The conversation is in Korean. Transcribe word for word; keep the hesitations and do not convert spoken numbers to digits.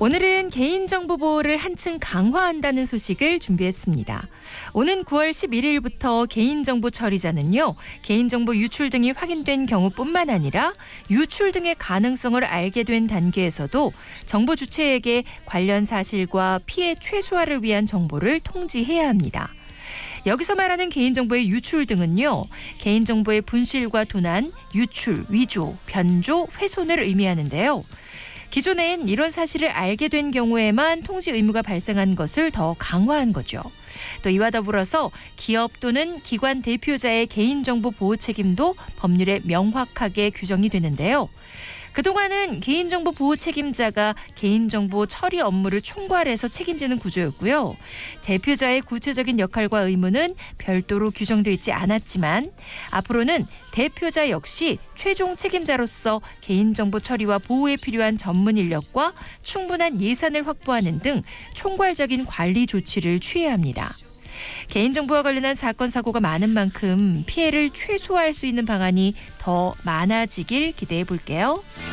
오늘은 개인정보 보호를 한층 강화한다는 소식을 준비했습니다. 오는 구월 십일일부터 개인정보 처리자는요, 개인정보 유출 등이 확인된 경우뿐만 아니라 유출 등의 가능성을 알게 된 단계에서도 정보 주체에게 관련 사실과 피해 최소화를 위한 정보를 통지해야 합니다. 여기서 말하는 개인정보의 유출 등은요, 개인정보의 분실과 도난, 유출, 위조, 변조, 훼손을 의미하는데요. 기존엔 이런 사실을 알게 된 경우에만 통지 의무가 발생한 것을 더 강화한 거죠. 또 이와 더불어서 기업 또는 기관 대표자의 개인정보 보호 책임도 법률에 명확하게 규정이 되는데요. 그동안은 개인정보 보호 책임자가 개인정보 처리 업무를 총괄해서 책임지는 구조였고요. 대표자의 구체적인 역할과 의무는 별도로 규정되어 있지 않았지만 앞으로는 대표자 역시 최종 책임자로서 개인정보 처리와 보호에 필요한 전문 인력과 충분한 예산을 확보하는 등 총괄적인 관리 조치를 취해야 합니다. 개인정보와 관련한 사건, 사고가 많은 만큼 피해를 최소화할 수 있는 방안이 더 많아지길 기대해 볼게요.